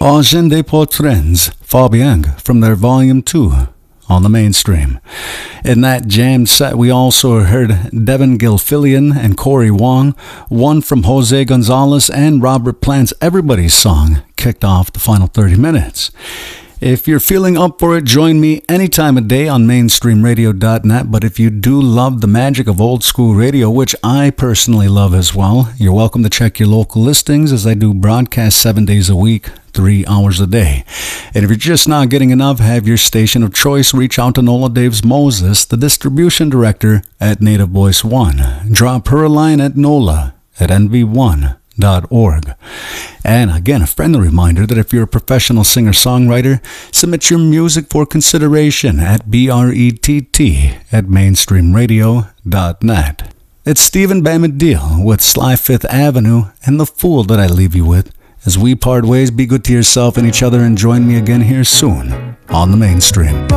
Agende Potrens, Fabiang, from their Volume 2 on the Mainstream. In that jam set, we also heard Devin Gilfillian and Corey Wong, one from Jose Gonzalez and Robert Plant's Everybody's Song, kicked off the final 30 minutes. If you're feeling up for it, join me any time of day on mainstreamradio.net. But if you do love the magic of old school radio, which I personally love as well, you're welcome to check your local listings, as I do broadcast 7 days a week, 3 hours a day. And if you're just not getting enough, have your station of choice reach out to Nola Daves Moses, the distribution director at Native Voice One. Drop her a line at nola@nv1.org. And again, a friendly reminder that if you're a professional singer-songwriter, submit your music for consideration at brett@mainstreamradio.net. It's Stephen Bamidil with Sly Fifth Avenue and The Fool that I leave you with. As we part ways, be good to yourself and each other, and join me again here soon on the Mainstream.